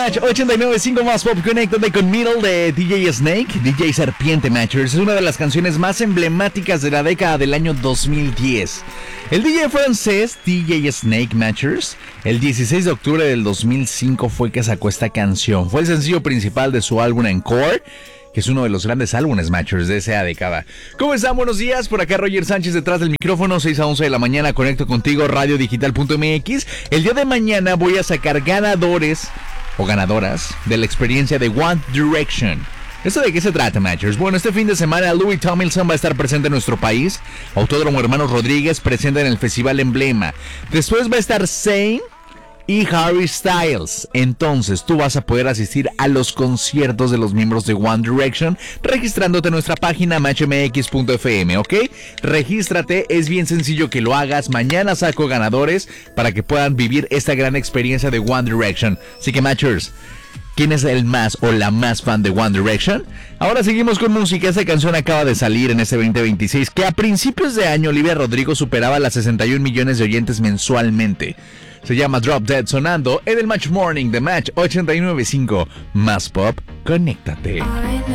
Match 89.5 más pop. Conéctate con Middle de DJ Snake, DJ Serpiente Matchers. Es una de las canciones más emblemáticas de la década del año 2010. El DJ francés DJ Snake Matchers, el 16 de octubre del 2005 fue que sacó esta canción. Fue el sencillo principal de su álbum Encore, que es uno de los grandes álbumes Matchers de esa década. ¿Cómo están? Buenos días, por acá Roger Sánchez detrás del micrófono, 6 a 11 de la mañana, conecto contigo, radiodigital.mx. El día de mañana voy a sacar ganadores o ganadoras de la experiencia de One Direction. ¿Esto de qué se trata, Matchers? Bueno, este fin de semana Louis Tomlinson va a estar presente en nuestro país, Autódromo Hermanos Rodríguez presente en el Festival Emblema. Después va a estar Zayn y Harry Styles. Entonces tú vas a poder asistir a los conciertos de los miembros de One Direction registrándote en nuestra página matchmx.fm, ¿ok? Regístrate, es bien sencillo que lo hagas. Mañana saco ganadores para que puedan vivir esta gran experiencia de One Direction. Así que, Matchers, ¿quién es el más o la más fan de One Direction? Ahora seguimos con música. Esta canción acaba de salir en este 2026, que a principios de año Olivia Rodrigo superaba las 61 millones de oyentes mensualmente. Se llama Drop Dead, sonando en el Match Morning de Match 89.5. Más pop, conéctate.